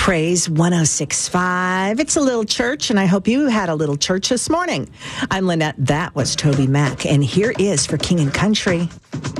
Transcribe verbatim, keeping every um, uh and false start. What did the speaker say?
Praise one oh six point five. It's a little church, and I hope you had a little church this morning. I'm Lynette. That was Toby Mac, and here is For King and Country.